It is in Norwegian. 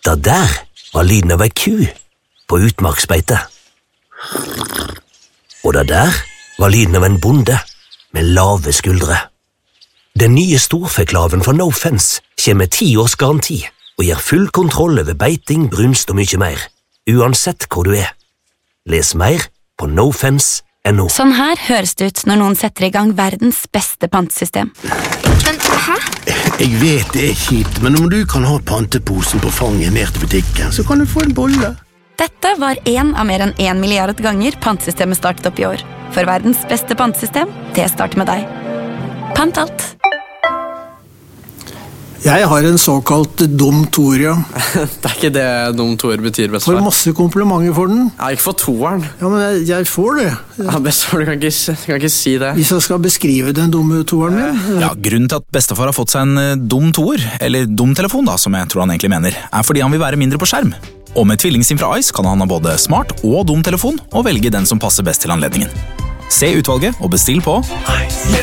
Det der var lyden av ei ku på utmarksbeite. Og det der var lyden av en bonde med lave skuldre. Den nye storfeklaven fra No Fence kommer med 10 års garanti og gir full kontroll over beiting, brunst og mye mer, uansett hvor du er. Les mer på nofence.no. Sånn her høres det ut når noen setter i gang verdens beste pantesystem. Men, hæ? Jeg vet det er kjipt, men om du kan ha panteposen på fanget ned til butikken, så kan du få en bolle. Dette var en av mer enn 1 milliard ganger pantesystemet startet opp i år. For verdens beste pantesystem, det starter med deg. Pant alt. Jeg har en såkalt dum toer, ja. Det er ikke det dum toer betyr, bestefar. Får masse komplimenter for den. Ja, ikke for toeren. Ja, men jeg får det. Ja, bestefar, du kan ikke si det. Hvis jeg skal beskrive den dumme toeren min. Ja, grunnen til at bestefar har fått seg en dum toer, eller dum telefon da, som jeg tror han egentlig mener, er fordi han vil være mindre på skjerm. Og med tvillingsim fra Ice kan han ha både smart og dum telefon, og velge den som passer best til anledningen. Se utvalget og bestill på